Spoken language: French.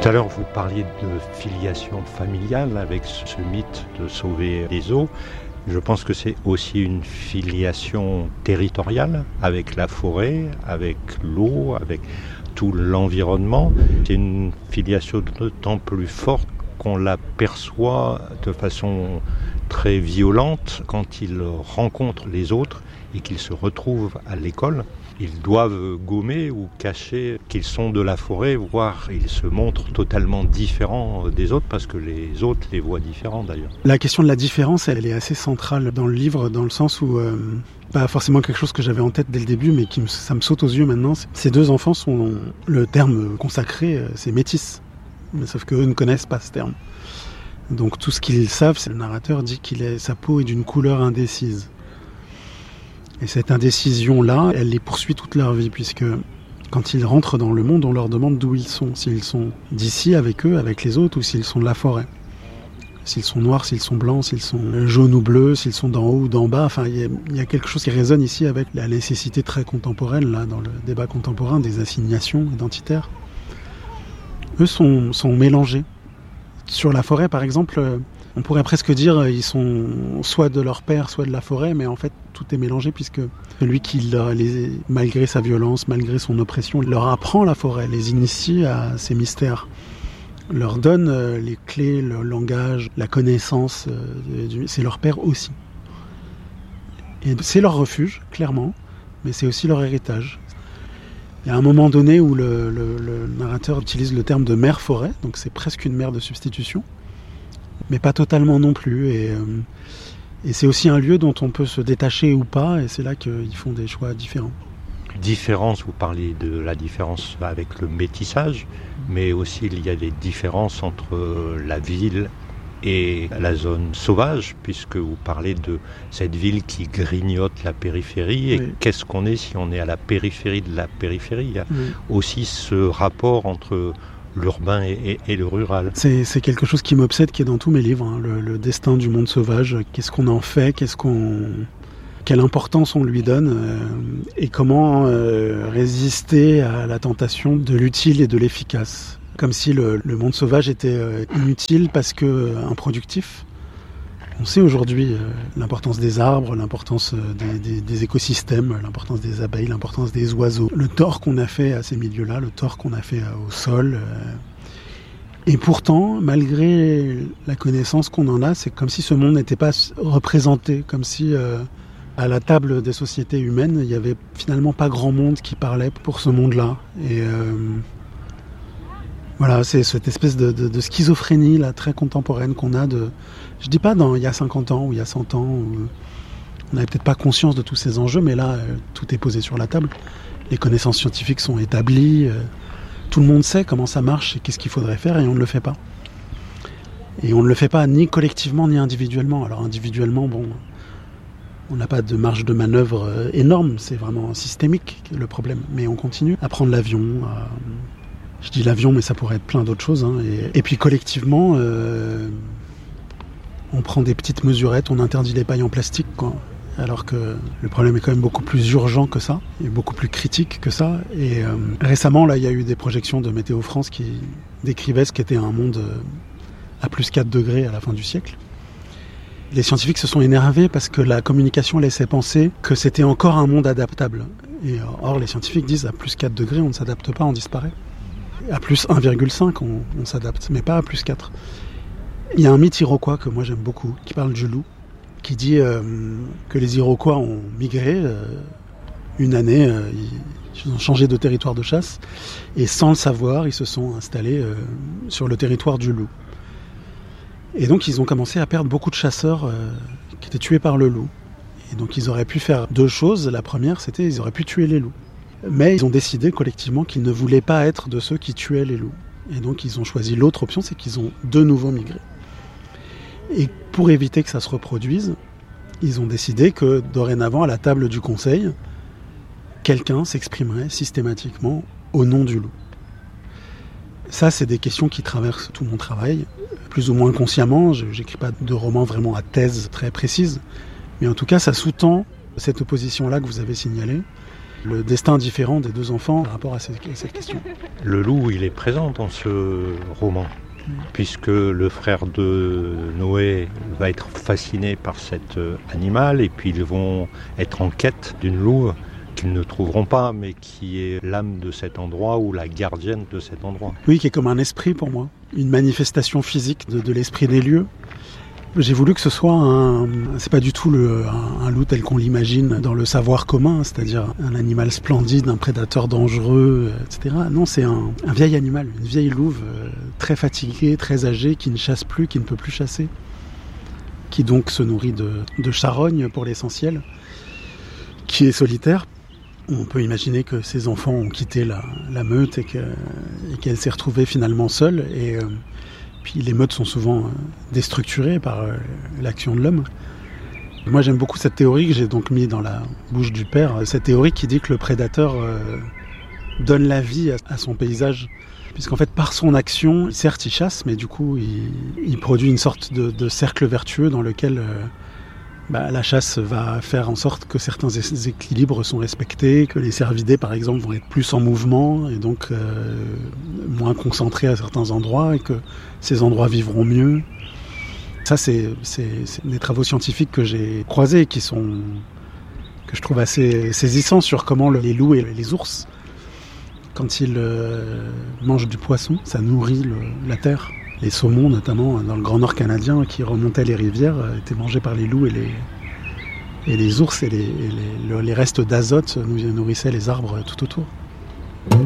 Tout à l'heure, vous parliez de filiation familiale avec ce mythe de sauver les os. Je pense que c'est aussi une filiation territoriale avec la forêt, avec l'eau, avec tout l'environnement. C'est une filiation d'autant plus forte qu'on la perçoit de façon très violente quand ils rencontrent les autres et qu'ils se retrouvent à l'école. Ils doivent gommer ou cacher qu'ils sont de la forêt, voire ils se montrent totalement différents des autres parce que les autres les voient différents d'ailleurs. La question de la différence, elle est assez centrale dans le livre, dans le sens où, pas forcément quelque chose que j'avais en tête dès le début, mais ça me saute aux yeux maintenant. Ces deux enfants sont, le terme consacré, c'est métis, sauf qu'eux ne connaissent pas ce terme. Donc tout ce qu'ils savent, c'est le narrateur dit sa peau est d'une couleur indécise. Et cette indécision-là, elle les poursuit toute leur vie, puisque quand ils rentrent dans le monde, on leur demande d'où ils sont. S'ils sont d'ici, avec eux, avec les autres, ou s'ils sont de la forêt. S'ils sont noirs, s'ils sont blancs, s'ils sont jaunes ou bleus, s'ils sont d'en haut ou d'en bas. Enfin, il y a quelque chose qui résonne ici avec la nécessité très contemporaine, là, dans le débat contemporain, des assignations identitaires. Eux sont mélangés. Sur la forêt, par exemple, on pourrait presque dire ils sont soit de leur père, soit de la forêt, mais en fait tout est mélangé puisque celui qui, malgré sa violence, malgré son oppression, leur apprend la forêt, les initie à ces mystères, leur donne les clés, le langage, la connaissance, c'est leur père aussi. Et c'est leur refuge, clairement, mais c'est aussi leur héritage. Il y a un moment donné où le narrateur utilise le terme de mère-forêt, donc c'est presque une mère de substitution, mais pas totalement non plus. Et c'est aussi un lieu dont on peut se détacher ou pas, et c'est là qu'ils font des choix différents. Différence, vous parlez de la différence avec le métissage, mais aussi il y a des différences entre la ville et la zone sauvage, puisque vous parlez de cette ville qui grignote la périphérie. Et oui. Qu'est-ce qu'on est si on est à la périphérie de la périphérie ? Il y a aussi ce rapport entre l'urbain et le rural. C'est quelque chose qui m'obsède, qui est dans tous mes livres, hein, le destin du monde sauvage. Qu'est-ce qu'on en fait ? Quelle importance on lui donne et comment résister à la tentation de l'utile et de l'efficace. Comme si le monde sauvage était inutile parce que improductif. On sait aujourd'hui l'importance des arbres, l'importance des écosystèmes, l'importance des abeilles, l'importance des oiseaux. Le tort qu'on a fait à ces milieux-là, le tort qu'on a fait au sol. Et pourtant, malgré la connaissance qu'on en a, c'est comme si ce monde n'était pas représenté, comme si à la table des sociétés humaines, il n'y avait finalement pas grand monde qui parlait pour ce monde-là. Et voilà, c'est cette espèce de schizophrénie là, très contemporaine qu'on a je dis pas il y a 50 ans ou il y a 100 ans, où on n'avait peut-être pas conscience de tous ces enjeux, mais là, tout est posé sur la table. Les connaissances scientifiques sont établies, tout le monde sait comment ça marche et qu'est-ce qu'il faudrait faire, et on ne le fait pas. Et on ne le fait pas ni collectivement ni individuellement. Alors individuellement, on n'a pas de marge de manœuvre énorme, c'est vraiment systémique le problème. Mais on continue à prendre l'avion, je dis l'avion, mais ça pourrait être plein d'autres choses. Hein. Et puis collectivement, on prend des petites mesurettes, on interdit les pailles en plastique, quoi. Alors que le problème est quand même beaucoup plus urgent que ça, et beaucoup plus critique que ça. Et récemment, là, il y a eu des projections de Météo France qui décrivaient ce qu'était un monde à plus 4 degrés à la fin du siècle. Les scientifiques se sont énervés parce que la communication laissait penser que c'était encore un monde adaptable. Et or, les scientifiques disent à plus 4 degrés, on ne s'adapte pas, on disparaît. À plus 1,5, on s'adapte, mais pas à plus 4. Il y a un mythe iroquois que moi j'aime beaucoup, qui parle du loup, qui dit que les Iroquois ont migré une année, ils ont changé de territoire de chasse, et sans le savoir, ils se sont installés sur le territoire du loup. Et donc ils ont commencé à perdre beaucoup de chasseurs qui étaient tués par le loup. Et donc ils auraient pu faire deux choses. La première, c'était ils auraient pu tuer les loups. Mais ils ont décidé collectivement qu'ils ne voulaient pas être de ceux qui tuaient les loups. Et donc ils ont choisi l'autre option, c'est qu'ils ont de nouveau migré. Et pour éviter que ça se reproduise, ils ont décidé que dorénavant, à la table du conseil, quelqu'un s'exprimerait systématiquement au nom du loup. Ça, c'est des questions qui traversent tout mon travail, plus ou moins consciemment. Je n'écris pas de roman vraiment à thèse très précise, mais en tout cas, ça sous-tend cette opposition-là que vous avez signalée. le destin différent des deux enfants par rapport à cette question. Le loup, il est présent dans ce roman, puisque le frère de Noé va être fasciné par cet animal, et puis ils vont être en quête d'une louve qu'ils ne trouveront pas, mais qui est l'âme de cet endroit ou la gardienne de cet endroit. Oui, qui est comme un esprit pour moi, une manifestation physique de l'esprit des lieux. J'ai voulu que ce soit c'est pas du tout un loup tel qu'on l'imagine dans le savoir commun, c'est-à-dire un animal splendide, un prédateur dangereux, etc. Non, c'est un vieil animal, une vieille louve très fatiguée, très âgée, qui ne chasse plus, qui ne peut plus chasser, qui donc se nourrit de charognes pour l'essentiel, qui est solitaire. On peut imaginer que ses enfants ont quitté la meute et qu'elle s'est retrouvée finalement seule. Et puis les meutes sont souvent déstructurées par l'action de l'homme. Moi j'aime beaucoup cette théorie que j'ai donc mis dans la bouche du père, cette théorie qui dit que le prédateur donne la vie à son paysage. Puisqu'en fait par son action, certes il chasse, mais du coup il produit une sorte de cercle vertueux dans lequel la chasse va faire en sorte que certains équilibres sont respectés, que les cervidés par exemple vont être plus en mouvement et donc moins concentrés à certains endroits et que ces endroits vivront mieux. Ça c'est des travaux scientifiques que j'ai croisés que je trouve assez saisissants sur comment les loups et les ours, quand ils mangent du poisson, ça nourrit la terre. Les saumons, notamment dans le Grand Nord canadien, qui remontaient les rivières, étaient mangés par les loups et les ours, et les restes d'azote nourrissaient les arbres tout autour.